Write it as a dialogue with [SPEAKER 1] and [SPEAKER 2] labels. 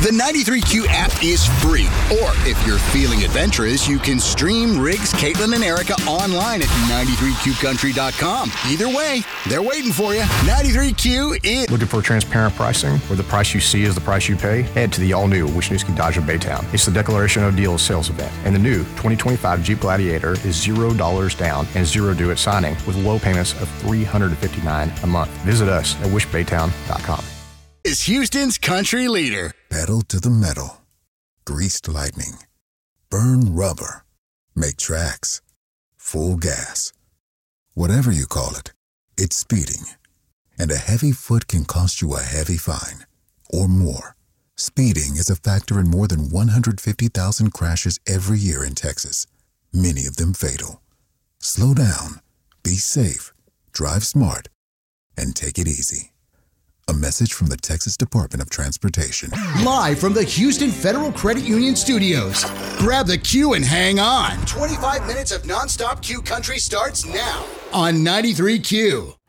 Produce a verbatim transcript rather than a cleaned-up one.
[SPEAKER 1] The ninety-three Q app is free. Or if you're feeling adventurous, you can stream Riggs, Caitlin, and Erica online at ninety-three Q country dot com. Either way, they're waiting for you. ninety-three Q is...
[SPEAKER 2] Looking for transparent pricing, where the price you see is the price you pay? Head to the all-new Wisniewski Dodge of Baytown. It's the Declaration of Deals sales event, and the new twenty twenty-five Jeep Gladiator is zero dollars down and zero due at signing with low payments of three hundred fifty-nine dollars a month. Visit us at wish baytown dot com.
[SPEAKER 1] Is Houston's country leader.
[SPEAKER 3] Pedal to the metal. Greased lightning. Burn rubber. Make tracks. Full gas. Whatever you call it, it's speeding. And a heavy foot can cost you a heavy fine. Or more. Speeding is a factor in more than one hundred fifty thousand crashes every year in Texas. Many of them fatal. Slow down. Be safe. Drive smart. And take it easy. A message from the Texas Department of Transportation.
[SPEAKER 1] Live from the Houston Federal Credit Union Studios. Grab the Q and hang on. twenty-five minutes of nonstop Q country starts now on ninety-three Q.